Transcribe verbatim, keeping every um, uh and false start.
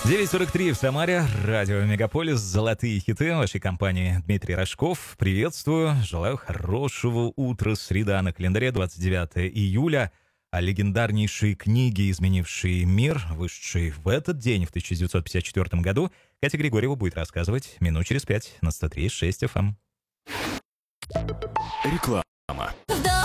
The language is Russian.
девять сорок три в Самаре, радио Мегаполис, золотые хиты вашей компании. Дмитрий Рожков, приветствую, желаю хорошего утра. Среда, на календаре двадцать девятое июля. О легендарнейшей книге, изменившей мир, вышедшей в этот день, в тысяча девятьсот пятьдесят четвёртом году, Катя Григорьева будет рассказывать минут через пять на сто три и шесть эф эм. Реклама.